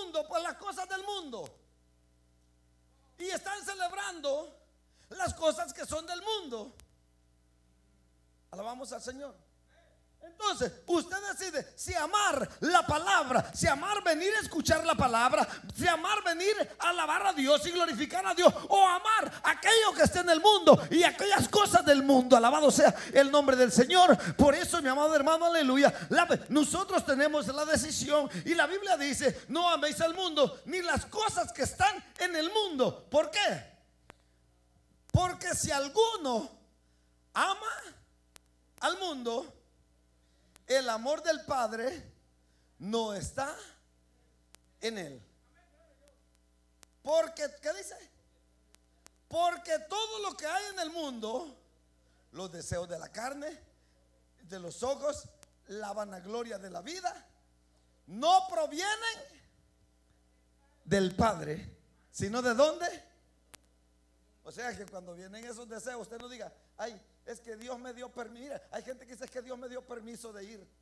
mundo? Pues las cosas del mundo. Y están celebrando las cosas que son del mundo. Alabamos al Señor. Entonces usted decide si amar la palabra, si amar venir a escuchar la palabra, si amar venir a alabar a Dios y glorificar a Dios, o amar aquello que esté en el mundo y aquellas cosas del mundo. Alabado sea el nombre del Señor. Por eso, mi amado hermano, aleluya, nosotros tenemos la decisión, y la Biblia dice: no améis al mundo ni las cosas que están en el mundo. ¿Por qué? Porque si alguno ama al mundo, el amor del Padre no está en él. Porque, ¿qué dice? Porque todo lo que hay en el mundo, los deseos de la carne, de los ojos, la vanagloria de la vida, no provienen del Padre, sino ¿de dónde? O sea que cuando vienen esos deseos, usted no diga: ay, es que Dios me dio permiso. Mira, hay gente que dice que Dios me dio permiso de ir.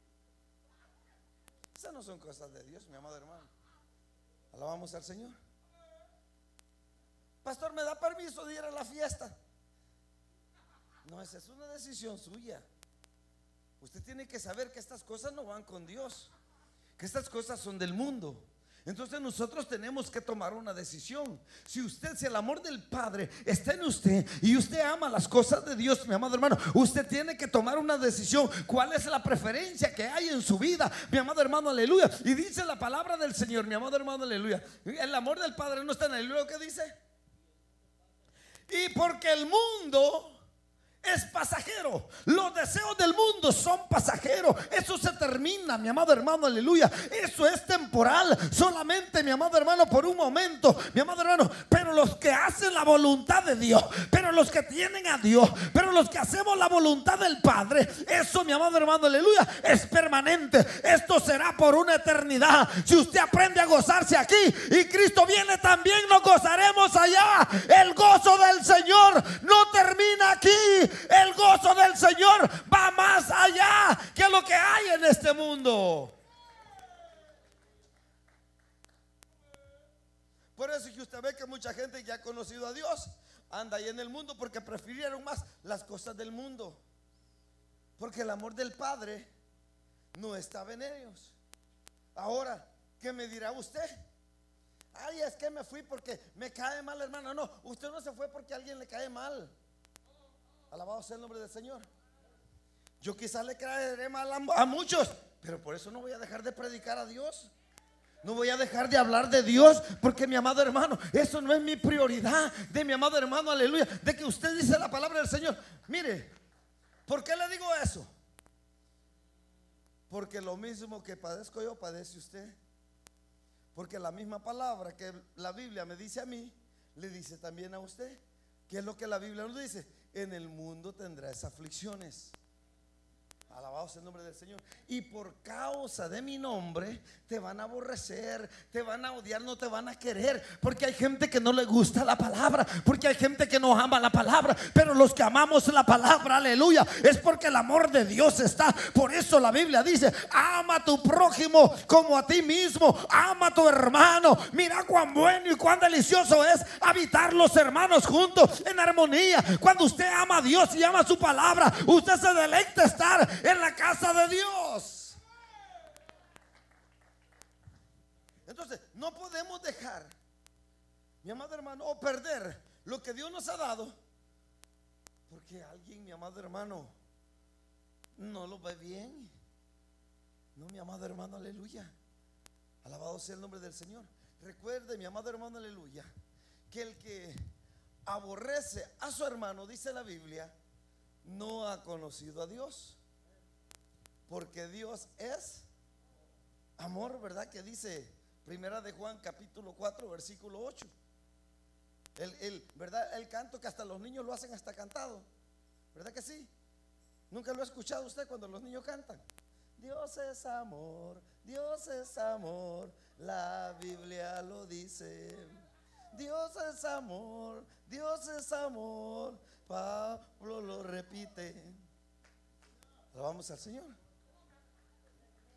Esas no son cosas de Dios, mi amado hermano. Alabamos al Señor. Pastor, ¿me da permiso de ir a la fiesta? No, esa es una decisión suya. Usted tiene que saber que estas cosas no van con Dios, que estas cosas son del mundo. Entonces nosotros tenemos que tomar una decisión. Si el amor del Padre está en usted y usted ama las cosas de Dios, mi amado hermano, usted tiene que tomar una decisión. ¿Cuál es la preferencia que hay en su vida, mi amado hermano? Aleluya. Y dice la palabra del Señor, mi amado hermano, aleluya, el amor del Padre no está en el libro. ¿Qué dice? Y porque el mundo es pasajero, los deseos del mundo son pasajeros. Eso se termina, mi amado hermano, aleluya. Eso es temporal, solamente, mi amado hermano, por un momento, mi amado hermano. Pero los que hacen la voluntad de Dios, pero los que tienen a Dios, pero los que hacemos la voluntad del Padre, eso, mi amado hermano, aleluya, es permanente. Esto será por una eternidad. Si usted aprende a gozarse aquí y Cristo viene, también nos gozaremos allá. El gozo del Señor no termina aquí. El gozo del Señor va más allá que lo que hay en este mundo. Por eso es que usted ve que mucha gente que ha conocido a Dios anda ahí en el mundo, porque prefirieron más las cosas del mundo, porque el amor del Padre no estaba en ellos. Ahora, ¿qué me dirá usted? Ay, es que me fui porque me cae mal, hermano. No, usted no se fue porque a alguien le cae mal. Alabado sea el nombre del Señor. Yo quizás le caeré mal a muchos, pero por eso no voy a dejar de predicar a Dios. No voy a dejar de hablar de Dios, porque, mi amado hermano, eso no es mi prioridad. De mi amado hermano, aleluya, de que usted dice la palabra del Señor. Mire, ¿por qué le digo eso? Porque lo mismo que padezco yo, padece usted. Porque la misma palabra que la Biblia me dice a mí, le dice también a usted. ¿Qué es lo que la Biblia nos dice? En el mundo tendrás aflicciones. Alabado sea el nombre del Señor. Y por causa de mi nombre te van a aborrecer, te van a odiar, no te van a querer. Porque hay gente que no le gusta la palabra, porque hay gente que no ama la palabra. Pero los que amamos la palabra, aleluya, es porque el amor de Dios está. Por eso la Biblia dice: ama a tu prójimo como a ti mismo. Ama a tu hermano. Mira cuán bueno y cuán delicioso es habitar los hermanos juntos en armonía. Cuando usted ama a Dios y ama su palabra, usted se deleita estar en la casa de Dios. Entonces no podemos dejar, mi amado hermano, o perder lo que Dios nos ha dado porque alguien, mi amado hermano, no lo ve bien. No, mi amado hermano, aleluya. Alabado sea el nombre del Señor. Recuerde, mi amado hermano, aleluya, que el que aborrece a su hermano, dice la Biblia, no ha conocido a Dios. Porque Dios es amor, ¿verdad? Que dice Primera de Juan capítulo 4 versículo 8. ¿Verdad? El canto que hasta los niños lo hacen hasta cantado, ¿verdad que sí? ¿Nunca lo ha escuchado usted cuando los niños cantan? Dios es amor, Dios es amor, la Biblia lo dice. Dios es amor, Dios es amor, Pablo lo repite. Alabamos al Señor.